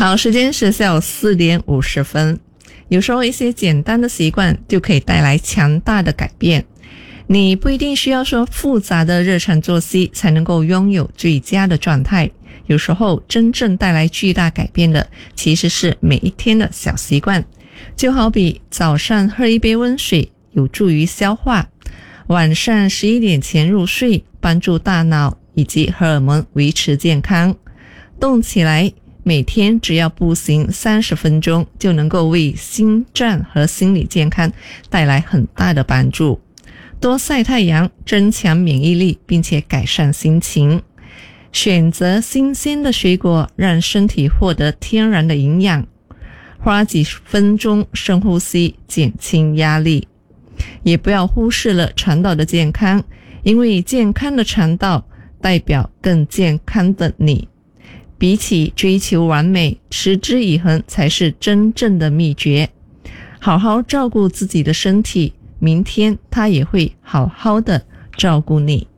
好，时间是下午4点50分。有时候一些简单的习惯就可以带来强大的改变。你不一定需要说复杂的日常作息才能够拥有最佳的状态，有时候真正带来巨大改变的其实是每一天的小习惯。就好比早上喝一杯温水有助于消化，晚上11点前入睡帮助大脑以及荷尔蒙维持健康。动起来，每天只要步行30分钟就能够为心脏和心理健康带来很大的帮助。多晒太阳，增强免疫力，并且改善心情。选择新鲜的水果，让身体获得天然的营养。花几分钟深呼吸，减轻压力。也不要忽视了肠道的健康，因为健康的肠道代表更健康的你。比起追求完美，持之以恒才是真正的秘诀。好好照顾自己的身体，明天他也会好好的照顾你。